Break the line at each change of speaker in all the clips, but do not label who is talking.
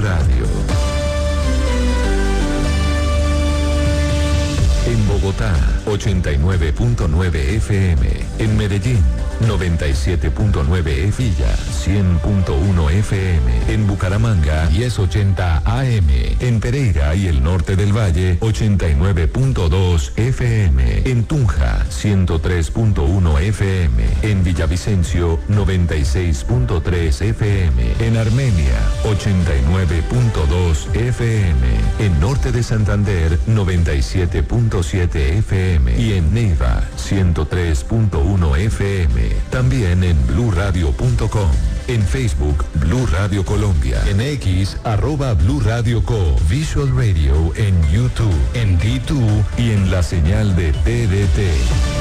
Radio. En Bogotá, 89.9 FM. En Medellín, 97.9 Villa, 100.1 FM. En Bucaramanga, 1080 AM. En Pereira y el norte del Valle, 89.2 FM. En Tunja, 103.1 FM. En Villavicencio, 96.3 FM. En Armenia, 89.2 FM. En norte de Santander, 97.7 FM. Y en Neiva, 103.1 FM. También en bluradio.com. En Facebook, Blue Radio Colombia. En X, @Blue Radio Co. Visual Radio en YouTube, en D2 y en la señal de TDT.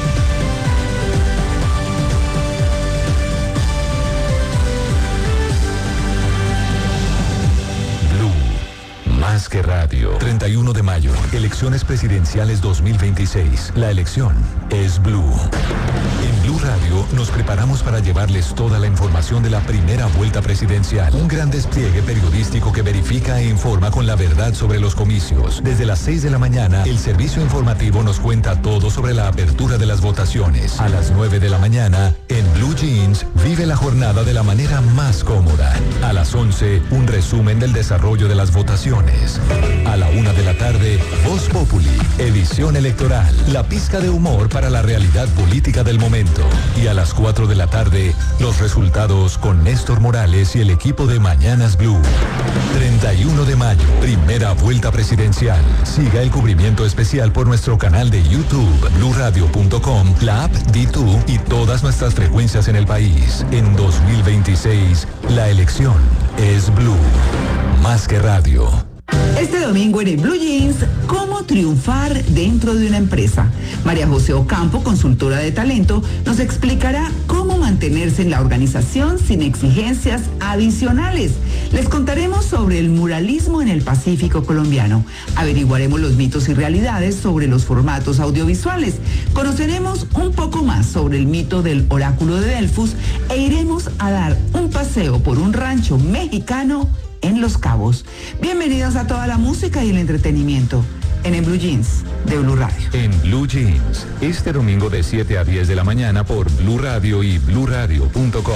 Más que radio. 31 de mayo, elecciones presidenciales 2026. La elección es Blue. En Blue Radio nos preparamos para llevarles toda la información de la primera vuelta presidencial. Un gran despliegue periodístico que verifica e informa con la verdad sobre los comicios. Desde las 6 de la mañana, el servicio informativo nos cuenta todo sobre la apertura de las votaciones. A las 9 de la mañana, en Blue Jeans, vive la jornada de la manera más cómoda. A las 11, un resumen del desarrollo de las votaciones. A la 1 de la tarde, Voz Populi, edición electoral, la pizca de humor para la realidad política del momento. Y a las 4 de la tarde, los resultados con Néstor Morales y el equipo de Mañanas Blue. 31 de mayo, primera vuelta presidencial. Siga el cubrimiento especial por nuestro canal de YouTube, bluradio.com, la app D2 y todas nuestras frecuencias en el país. En 2026, la elección es Blue. Más que radio.
Este domingo en el Blue Jeans, ¿cómo triunfar dentro de una empresa? María José Ocampo, consultora de talento, nos explicará cómo mantenerse en la organización sin exigencias adicionales. Les contaremos sobre el muralismo en el Pacífico colombiano. Averiguaremos los mitos y realidades sobre los formatos audiovisuales. Conoceremos un poco más sobre el mito del oráculo de Delfos e iremos a dar un paseo por un rancho mexicano en Los Cabos. Bienvenidos a toda la música y el entretenimiento en el Blue Jeans de Blue Radio.
En Blue Jeans, este domingo de 7 a 10 de la mañana por Blue Radio y bluradio.com.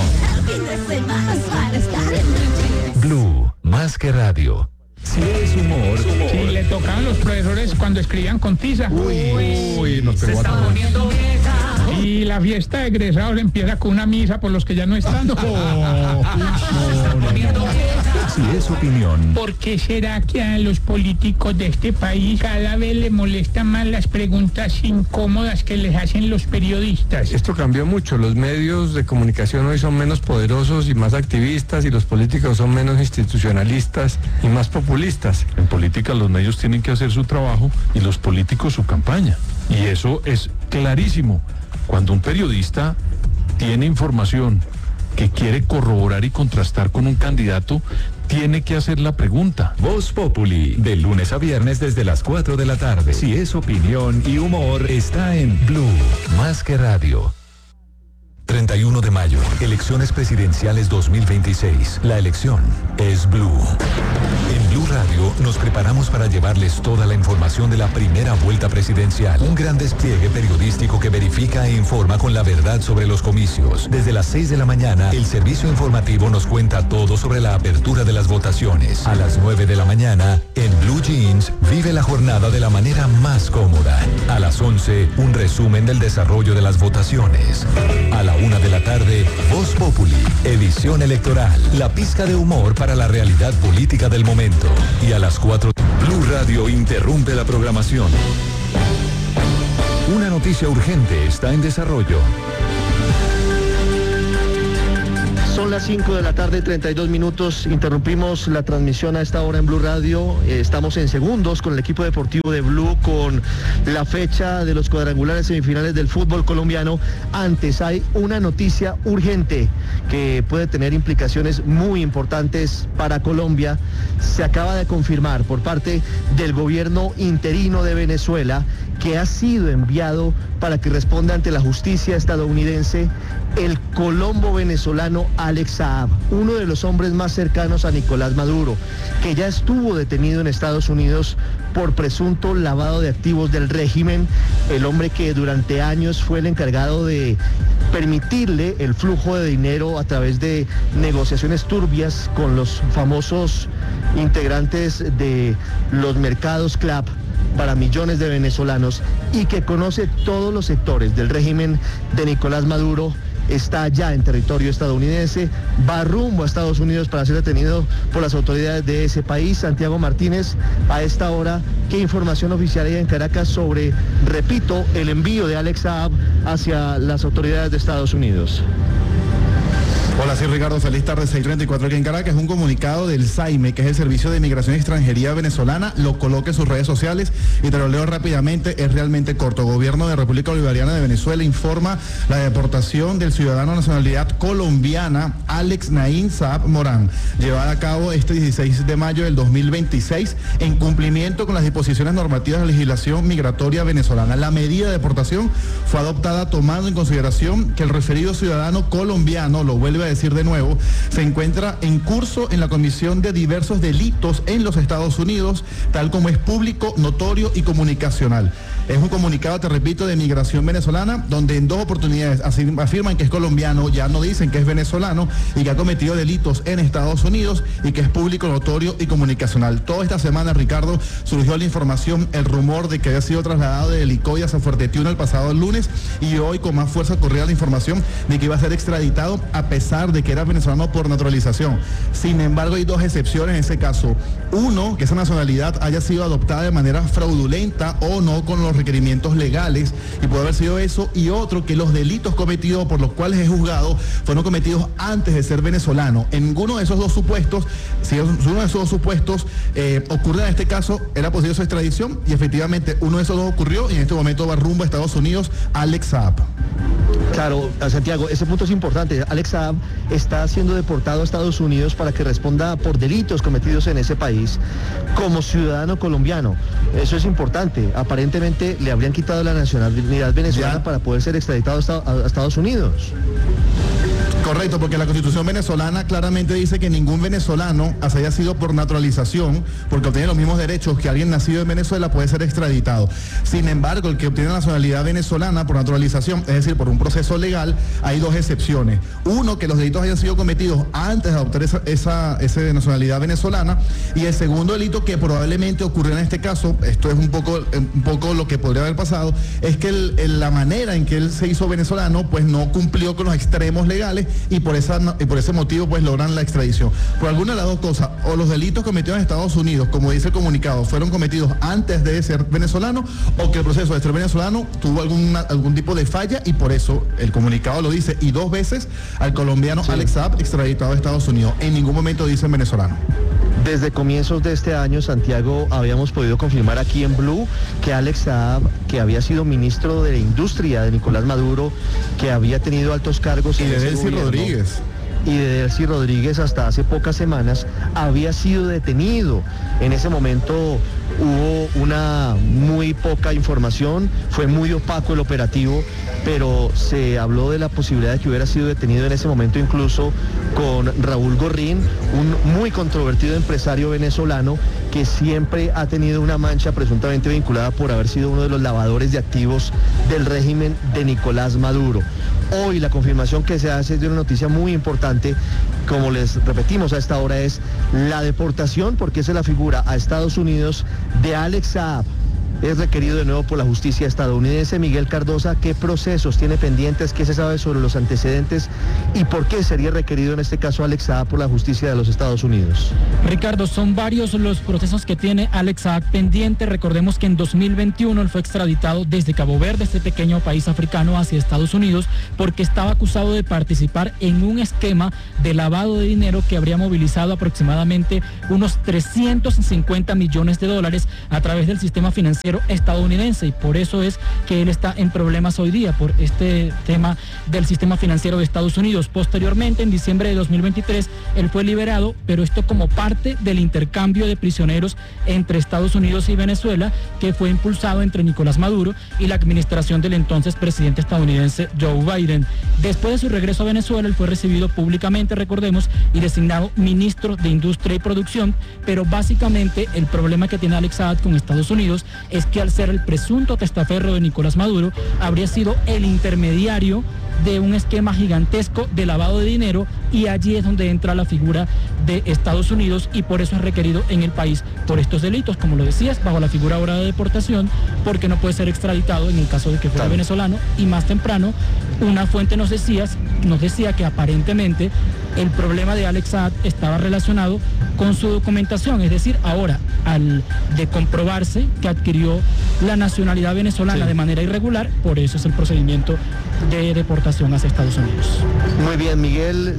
Blue, más que radio. Si es humor.
Si le tocaban los profesores cuando escribían con tiza.
Nos
se está poniendo vieja. Y la fiesta de egresados empieza con una misa por los que ya no están.
Se está poniendo vieja. Si es opinión.
¿Por qué será que a los políticos de este país cada vez les molestan más las preguntas incómodas que les hacen los periodistas?
Esto cambió mucho. Los medios de comunicación hoy son menos poderosos y más activistas, y los políticos son menos institucionalistas y más populistas.
En política los medios tienen que hacer su trabajo y los políticos su campaña. Y eso es clarísimo. Cuando un periodista tiene información que quiere corroborar y contrastar con un candidato, tiene que hacer la pregunta.
Voz Populi, de lunes a viernes desde las 4 de la tarde. Si es opinión y humor, está en Blue, más que radio. 31 de mayo, elecciones presidenciales 2026. La elección es Blue. En Blue Radio nos preparamos para llevarles toda la información de la primera vuelta presidencial. Un gran despliegue periodístico que verifica e informa con la verdad sobre los comicios. Desde las 6 de la mañana, el servicio informativo nos cuenta todo sobre la apertura de las votaciones. A las 9 de la mañana, en Blue Jeans, vive la jornada de la manera más cómoda. A las 11, un resumen del desarrollo de las votaciones. A la 1 de la tarde, Voz Populi, edición electoral, la pizca de humor para la realidad política del momento. Y a las 4, Blue Radio interrumpe la programación. Una noticia urgente está en desarrollo.
Son las 5 de la tarde, 32 minutos. Interrumpimos la transmisión a esta hora en Blue Radio. Estamos en segundos con el equipo deportivo de Blue con la fecha de los cuadrangulares semifinales del fútbol colombiano. Antes hay una noticia urgente que puede tener implicaciones muy importantes para Colombia. Se acaba de confirmar por parte del gobierno interino de Venezuela que ha sido enviado para que responda ante la justicia estadounidense el colombo venezolano Alex Saab, uno de los hombres más cercanos a Nicolás Maduro, que ya estuvo detenido en Estados Unidos por presunto lavado de activos del régimen, el hombre que durante años fue el encargado de permitirle el flujo de dinero a través de negociaciones turbias con los famosos integrantes de los mercados CLAP para millones de venezolanos y que conoce todos los sectores del régimen de Nicolás Maduro. Está ya en territorio estadounidense, va rumbo a Estados Unidos para ser detenido por las autoridades de ese país. Santiago Martínez, a esta hora, ¿qué información oficial hay en Caracas sobre, repito, el envío de Alex Saab hacia las autoridades de Estados Unidos?
Hola, soy Ricardo, feliz tarde, 6:34 aquí en Caracas. Un comunicado del SAIME, que es el Servicio de Inmigración y Extranjería venezolana, lo coloca en sus redes sociales y te lo leo rápidamente, es realmente corto. Gobierno de República Bolivariana de Venezuela informa la deportación del ciudadano de nacionalidad colombiana Alex Naín Saab Morán, llevada a cabo este 16 de mayo del 2026 en cumplimiento con las disposiciones normativas de legislación migratoria venezolana. La medida de deportación fue adoptada tomando en consideración que el referido ciudadano colombiano, lo vuelve a decir de nuevo, se encuentra en curso en la comisión de diversos delitos en los Estados Unidos, tal como es público, notorio y comunicacional. Es un comunicado, te repito, de migración venezolana, donde en 2 oportunidades afirman que es colombiano, ya no dicen que es venezolano y que ha cometido delitos en Estados Unidos y que es público, notorio y comunicacional. Toda esta semana, Ricardo, surgió la información, el rumor de que había sido trasladado de Helicoide a San Fuerteventura el pasado lunes, y hoy con más fuerza corría la información de que iba a ser extraditado a pesar de que era venezolano por naturalización. Sin embargo, hay 2 excepciones en ese caso. Uno, que esa nacionalidad haya sido adoptada de manera fraudulenta o no con los requerimientos legales, y puede haber sido eso, y otro, que los delitos cometidos por los cuales es juzgado fueron cometidos antes de ser venezolano. En ninguno de esos 2 supuestos, si uno de esos 2 supuestos ocurre en este caso, era posible su extradición, y efectivamente uno de esos 2 ocurrió, y en este momento va rumbo a Estados Unidos Alex Saab.
Claro, Santiago, ese punto es importante. Alex Saab está siendo deportado a Estados Unidos para que responda por delitos cometidos en ese país como ciudadano colombiano. Eso es importante. Aparentemente le habrían quitado la nacionalidad venezolana para poder ser extraditado a Estados Unidos.
Correcto, porque la Constitución venezolana claramente dice que ningún venezolano, haya sido por naturalización, porque obtiene los mismos derechos que alguien nacido en Venezuela, puede ser extraditado. Sin embargo, el que obtiene la nacionalidad venezolana por naturalización, es decir, por un proceso legal, hay 2 excepciones. Uno, que los delitos hayan sido cometidos antes de adoptar esa nacionalidad venezolana, y el segundo delito que probablemente ocurrió en este caso, esto es un poco lo que podría haber pasado, es que la manera en que él se hizo venezolano, pues no cumplió con los extremos legales, y por ese motivo pues logran la extradición. Por alguna de las 2 cosas, o los delitos cometidos en Estados Unidos, como dice el comunicado, fueron cometidos antes de ser venezolano, o que el proceso de ser venezolano tuvo algún tipo de falla, y por eso el comunicado lo dice, y 2 veces al colombiano Alex Saab extraditado a Estados Unidos. En ningún momento dicen venezolano.
Desde comienzos de este año, Santiago, habíamos podido confirmar aquí en Blue que Alex Saab, que había sido ministro de la Industria de Nicolás Maduro, que había tenido altos cargos
y de Delcy Rodríguez.
Y de Delcy Rodríguez hasta hace pocas semanas, había sido detenido. En ese momento hubo una muy poca información, fue muy opaco el operativo, pero se habló de la posibilidad de que hubiera sido detenido en ese momento incluso con Raúl Gorrín, un muy controvertido empresario venezolano que siempre ha tenido una mancha presuntamente vinculada por haber sido uno de los lavadores de activos del régimen de Nicolás Maduro. Hoy la confirmación que se hace es de una noticia muy importante, como les repetimos a esta hora, es la deportación, porque esa es la figura a Estados Unidos de Alex Saab. Es requerido de nuevo por la justicia estadounidense. Miguel Cardosa, ¿qué procesos tiene pendientes? ¿Qué se sabe sobre los antecedentes? ¿Y por qué sería requerido en este caso Alex Saab por la justicia de los Estados Unidos?
Ricardo, son varios los procesos que tiene Alex Saab pendiente. Recordemos que en 2021 él fue extraditado desde Cabo Verde, este pequeño país africano, hacia Estados Unidos, porque estaba acusado de participar en un esquema de lavado de dinero que habría movilizado aproximadamente unos $350 millones a través del sistema financiero financiero estadounidense, y por eso es que él está en problemas hoy día, por este tema del sistema financiero de Estados Unidos. Posteriormente, en diciembre de 2023, él fue liberado, pero esto como parte del intercambio de prisioneros entre Estados Unidos y Venezuela, que fue impulsado entre Nicolás Maduro y la administración del entonces presidente estadounidense Joe Biden. Después de su regreso a Venezuela, él fue recibido públicamente, recordemos, y designado ministro de Industria y Producción, pero básicamente el problema que tiene Alex Saad con Estados Unidos es que al ser el presunto testaferro de Nicolás Maduro, habría sido el intermediario de un esquema gigantesco de lavado de dinero, y allí es donde entra la figura de Estados Unidos, y por eso es requerido en el país por estos delitos, como lo decías, bajo la figura ahora de deportación, porque no puede ser extraditado en el caso de que fuera venezolano. Y más temprano, una fuente nos decía que aparentemente el problema de Alex Saad estaba relacionado con su documentación, es decir, ahora, al de comprobarse que adquirió la nacionalidad venezolana de manera irregular, por eso es el procedimiento de deportación hacia Estados Unidos.
Muy bien, Miguel,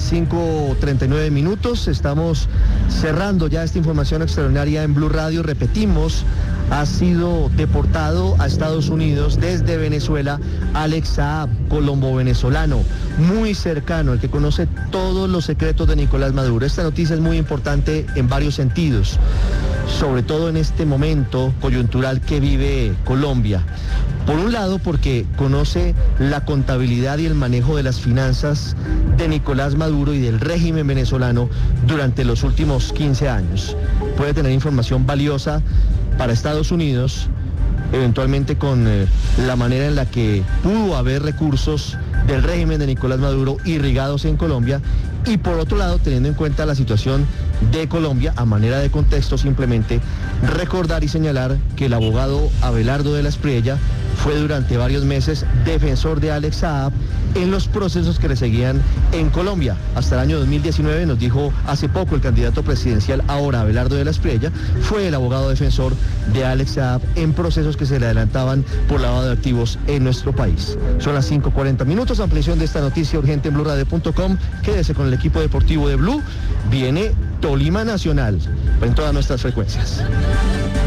5:39 minutos, estamos cerrando ya esta información extraordinaria en Blue Radio. Repetimos, ha sido deportado a Estados Unidos desde Venezuela Alex Saab, colombo-venezolano, muy cercano, el que conoce todos los secretos de Nicolás Maduro. Esta noticia es muy importante en varios sentidos, sobre todo en este momento coyuntural que vive Colombia. Por un lado, porque conoce la contabilidad y el manejo de las finanzas de Nicolás Maduro y del régimen venezolano durante los últimos 15 años. Puede tener información valiosa para Estados Unidos, eventualmente con la manera en la que pudo haber recursos del régimen de Nicolás Maduro irrigados en Colombia, y por otro lado, teniendo en cuenta la situación de Colombia, a manera de contexto, simplemente recordar y señalar que el abogado Abelardo de la Espriella fue durante varios meses defensor de Alex Saab en los procesos que le seguían en Colombia. Hasta el año 2019, nos dijo hace poco el candidato presidencial, ahora Abelardo de la Espriella, fue el abogado defensor de Alex Saab en procesos que se le adelantaban por lavado de activos en nuestro país. Son las 5:40 minutos, ampliación de esta noticia urgente en bluradio.com. Quédese con el equipo deportivo de Blue. Viene Tolima Nacional en todas nuestras frecuencias.